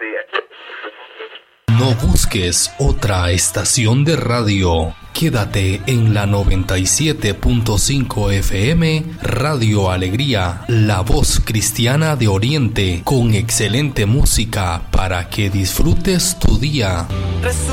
No busques otra estación de radio. Quédate en la 97.5 FM, Radio Alegría, la voz cristiana de Oriente, con excelente música para que disfrutes tu día.